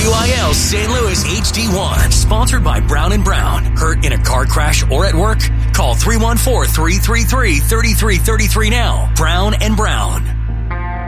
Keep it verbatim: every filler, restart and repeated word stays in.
I L Saint Louis H D one. Sponsored by Brown and Brown. Hurt in a car crash or at work? Call three one four, three three three, three three three three now. Brown and Brown.